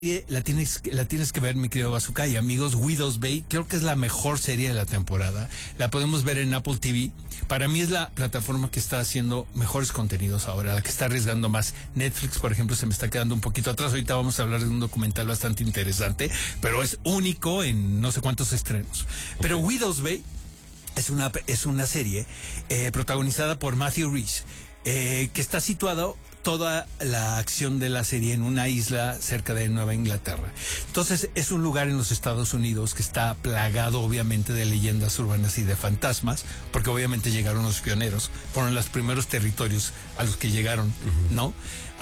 la tienes que ver, mi querido Bazooka y amigos. Widow's Bay, creo que es la mejor serie de la temporada. La podemos ver en Apple TV. Para mí es la plataforma que está haciendo mejores contenidos ahora, la que está arriesgando más. Netflix, por ejemplo, se me está quedando un poquito atrás. Ahorita vamos a hablar de un documental bastante interesante, pero es único en no sé cuántos estrenos. Pero Widow's Bay es una serie protagonizada por Matthew Rhys, que está situado toda la acción de la serie en una isla cerca de Nueva Inglaterra. Entonces es un lugar en los Estados Unidos que está plagado obviamente de leyendas urbanas y de fantasmas, porque obviamente llegaron los pioneros, fueron los primeros territorios a los que llegaron, ¿no?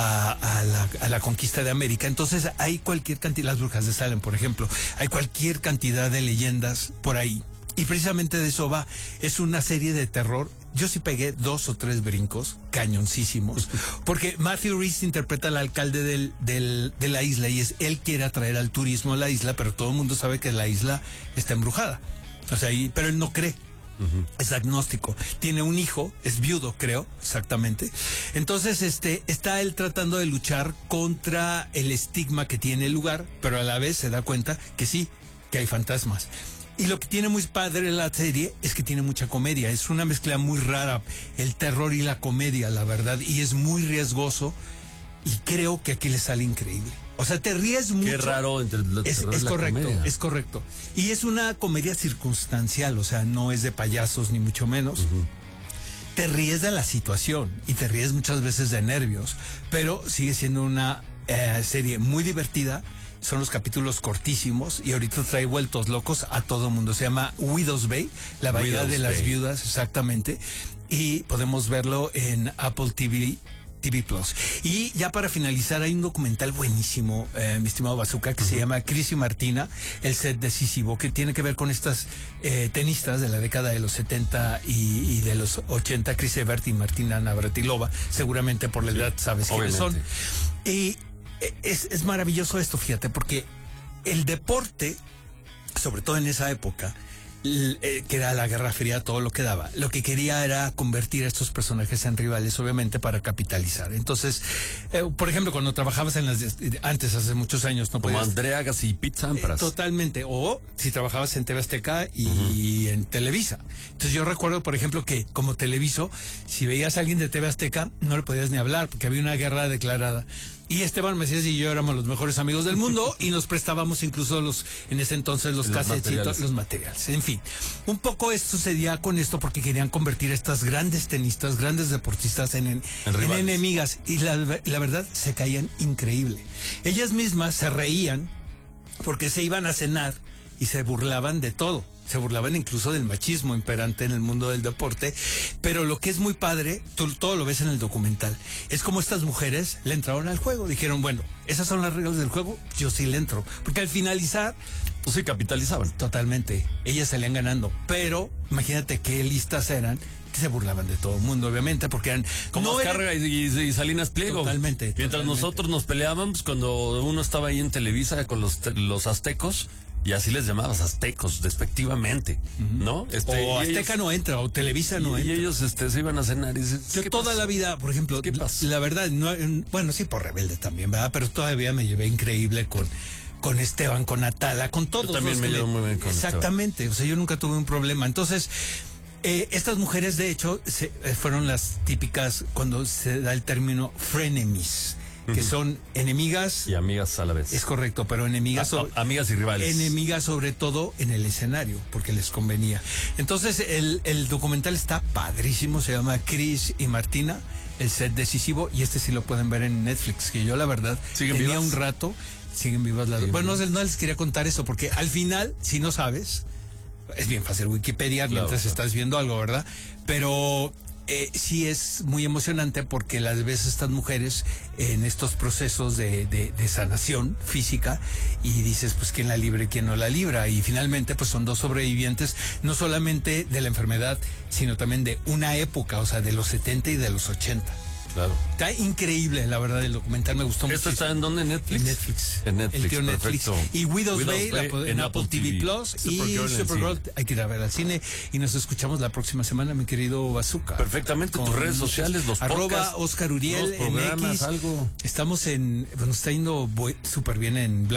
A la conquista de América. Entonces hay cualquier cantidad, las brujas de Salem, por ejemplo, hay cualquier cantidad de leyendas por ahí. Y precisamente de eso va. Es una serie de terror. Yo sí pegué 2 o 3 brincos cañoncísimos, porque Matthew Rhys interpreta al alcalde de la isla y él quiere atraer al turismo a la isla, pero todo el mundo sabe que la isla está embrujada. O sea, pero él no cree. Es agnóstico. Tiene un hijo, es viudo, creo, exactamente. Entonces, está él tratando de luchar contra el estigma que tiene el lugar, pero a la vez se da cuenta que sí, que hay fantasmas. Y lo que tiene muy padre la serie es que tiene mucha comedia. Es una mezcla muy rara, el terror y la comedia, la verdad. Y es muy riesgoso. Y creo que aquí le sale increíble. O sea, te ríes mucho. Qué raro entre el terror y la correcto, comedia. es correcto. Y es una comedia circunstancial, o sea, no es de payasos ni mucho menos. Te ríes de la situación y te ríes muchas veces de nervios. Pero sigue siendo una serie muy divertida. Son los capítulos cortísimos y ahorita trae vueltos locos a todo mundo. Se llama Widow's Bay, la bahía de las viudas, exactamente. Y podemos verlo en Apple TV Plus. Y ya para finalizar, hay un documental buenísimo, mi estimado Bazooka, que se llama Chris y Martina, el set decisivo, que tiene que ver con estas tenistas de la década de los 70 y de los 80, Chris Evert y Martina Navratilova. Seguramente por la edad sabes quiénes son. Y es maravilloso esto, fíjate, porque el deporte, sobre todo en esa época, que era la Guerra Fría, todo lo que daba, lo que quería era convertir a estos personajes en rivales, obviamente para capitalizar. Entonces, por ejemplo, cuando trabajabas antes, hace muchos años, no podías, como Andrea Agassi y Pete Sampras. Totalmente. O si trabajabas en TV Azteca y en Televisa. Entonces yo recuerdo, por ejemplo, que como televiso, si veías a alguien de TV Azteca, no le podías ni hablar porque había una guerra declarada. Y Esteban Macías y yo éramos los mejores amigos del mundo y nos prestábamos incluso en ese entonces los casetitos, los materiales. En fin, un poco esto sucedía con esto porque querían convertir a estas grandes tenistas, grandes deportistas en enemigas. Y la verdad, se caían increíble. Ellas mismas se reían porque se iban a cenar y se burlaban de todo. Se burlaban incluso del machismo imperante en el mundo del deporte, pero lo que es muy padre, tú todo lo ves en el documental, es como estas mujeres le entraron al juego, dijeron, bueno, esas son las reglas del juego, yo sí le entro, porque al finalizar, pues sí, capitalizaban. Totalmente, ellas salían ganando, pero imagínate qué listas eran, que se burlaban de todo el mundo, obviamente, porque eran... Como Azcárraga y Salinas Pliego. Totalmente. Mientras nosotros nos peleábamos, cuando uno estaba ahí en Televisa con los aztecos, y así les llamabas aztecos, despectivamente, ¿no? O Azteca ellos, no entra, o Televisa no entra. Y ellos se iban a cenar y dicen, yo toda la vida, por ejemplo, la verdad, no, bueno, sí, por rebelde también, ¿verdad? Pero todavía me llevé increíble con Esteban, con Atala, con todos. Yo también me llevo muy bien con exactamente, Esteban. O sea, yo nunca tuve un problema. Entonces, estas mujeres, de hecho, fueron las típicas cuando se da el término frenemies, que son enemigas y amigas a la vez. Es correcto, pero enemigas amigas y rivales. Enemigas sobre todo en el escenario, porque les convenía. Entonces el documental está padrísimo, se llama Chris y Martina, el set decisivo, y sí lo pueden ver en Netflix, que yo la verdad tenía un rato, siguen vivas las dos. Bueno, no les quería contar eso, porque al final, si no sabes, es bien fácil Wikipedia mientras estás viendo algo, ¿verdad? Pero... sí es muy emocionante porque las ves a estas mujeres en estos procesos de sanación física y dices, pues, ¿quién la libra y quién no la libra? Y finalmente, pues, son 2 sobrevivientes, no solamente de la enfermedad, sino también de una época, o sea, de los 70 y de los 80. Claro. Está increíble, la verdad, el documental. Me gustó mucho. ¿Esto está en dónde? ¿En Netflix? En Netflix. En Netflix, El tío Netflix. perfecto. Y Widow's Bay en Apple TV Plus. Supergirl Y en Supergirl, cine. hay que ir a ver al cine. Y nos escuchamos la próxima semana, mi querido Bazooka. Perfectamente, tus redes sociales, los @Oscar podcasts, Uriel los programas, en X. algo. Estamos en, bueno, está yendo súper bien en